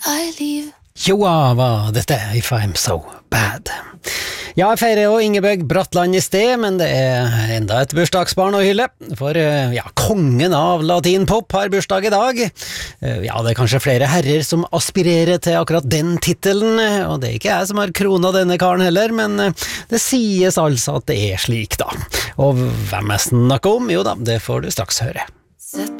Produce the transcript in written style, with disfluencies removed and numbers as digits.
I leave. Joa, var dette If I'm So Bad. Ja, jeg feirer jo Ingebjørg Bratland i sted, men det enda et bursdagsbarn å hylle, for ja, kongen av latinpop har bursdag i dag. Ja, det kanskje flere herrer som aspirerer til akkurat den titelen, og det ikke jeg som har krona denne karen heller, men det sies altså at det slik da. Og hvem jeg snakker om? Jo da, det får du straks høre. Sett